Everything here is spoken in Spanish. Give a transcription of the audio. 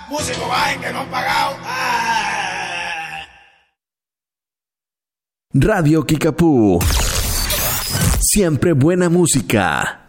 Músicos bajen que no han pagado. Radio Kickapoo. Siempre buena música.